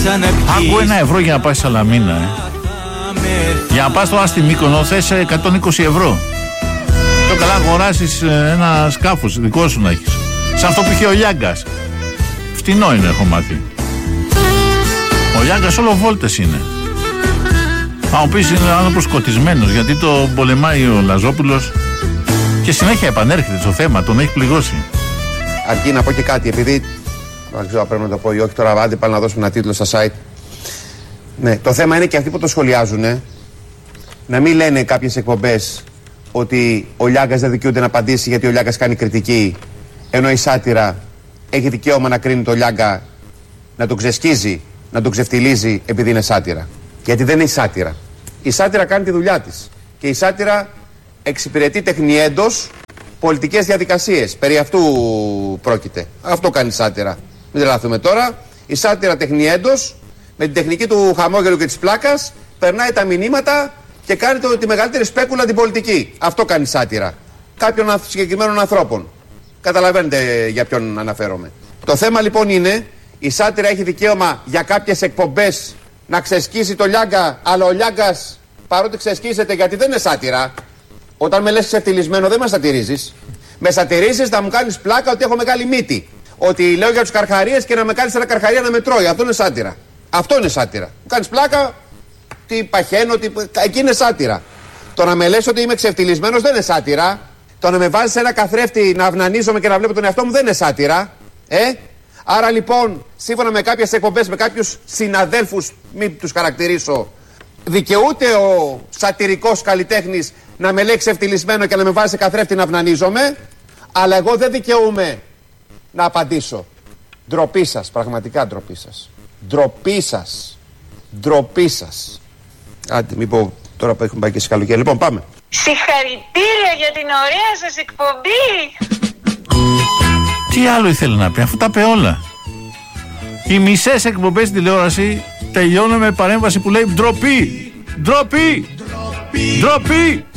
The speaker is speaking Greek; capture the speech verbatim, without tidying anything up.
Άκου ένα ευρώ για να πάει Σαλαμίνα, ε. Για να πας τώρα στη Μύκονο θες εκατόν είκοσι ευρώ. Το καλά αγοράσεις ένα σκάφος δικό σου να έχεις. Σαν αυτό που είχε ο Λιάγκας. Φτηνό είναι, έχω μάθει. Ο Λιάγκας όλο βόλτες είναι. Θα μου πεις είναι άνθρωπος σκοτισμένος, γιατί το πολεμάει ο Λαζόπουλος και συνέχεια επανέρχεται στο θέμα, τον έχει πληγώσει. Αρκεί να πω και κάτι, επειδή δεν ξέρω αν πρέπει να το πω ή όχι, τώρα άντε πάλι να δώσουμε ένα τίτλο στα site. Ναι, το θέμα είναι και αυτοί που το σχολιάζουν να μην λένε κάποιες εκπομπές ότι ο Λιάγκας δεν δικαιούται να απαντήσει γιατί ο Λιάγκας κάνει κριτική, ενώ η σάτυρα έχει δικαίωμα να κρίνει το Λιάγκα, να τον ξεσκίζει, να τον ξεφτιλίζει επειδή είναι σάτυρα. Γιατί δεν είναι σάτυρα. Η σάτυρα κάνει τη δουλειά της. Και η σάτυρα εξυπηρετεί τεχνιέντος πολιτικές διαδικασίες. Περί αυτού πρόκειται. Αυτό κάνει η σάτυρα. Μην τρελαθούμε τώρα. Η σάτυρα τεχνιέντος, με την τεχνική του χαμόγελου και της πλάκας, περνάει τα μηνύματα και κάνει το, τη μεγαλύτερη σπέκουλα την πολιτική. Αυτό κάνει η σάτυρα. Κάποιων συγκεκριμένων ανθρώπων. Καταλαβαίνετε για ποιον αναφέρομαι. Το θέμα λοιπόν είναι, η σάτυρα έχει δικαίωμα για κάποιες εκπομπές να ξεσκίσει το Λιάγκα, αλλά ο Λιάγκας παρότι ξεσκίζεται, γιατί δεν είναι σάτυρα. Όταν με λες ξεφτυλισμένο δεν με σατυρίζεις. Με σατυρίζεις να μου κάνεις πλάκα ότι έχω μεγάλη μύτη. Ότι λέω για τους καρχαρίες και να με κάνεις ένα καρχαρία να με τρώει. Αυτό είναι σάτυρα. Αυτό είναι σάτυρα. Μου κάνεις πλάκα, τι παχαίνω, τι... εκεί είναι σάτυρα. Το να με λες ότι είμαι ξεφτυλισμένος δεν είναι σάτυρα. Το να με βάζεις ένα καθρέφτη να αυνανίζομαι και να βλέπω τον εαυτό μου δεν είναι σάτυρα. Ε? Άρα λοιπόν, σύμφωνα με κάποιες εκπομπές, με κάποιους συναδέλφους, μην τους χαρακτηρίσω, δικαιούται ο σατυρικός καλλιτέχνης να με λέει ξεφτυλισμένο και να με βάζει σε καθρέφτη να αυνανίζομαι, αλλά εγώ δεν δικαιούμαι να απαντήσω. Ντροπή σας, πραγματικά ντροπή σας. Ντροπή σας. Ντροπή σας. Άντε, μην πω τώρα που έχουμε πάει και σε καλοκαίρι. Λοιπόν, πάμε. Συγχαρητήρια για την ωραία σας εκπομπή. Τι άλλο ήθελε να πει, αφού τα είπε όλα. Οι μισές εκπομπές στην τηλεόραση τελειώνουν με παρέμβαση που λέει ντροπή, ντροπή, ντροπή.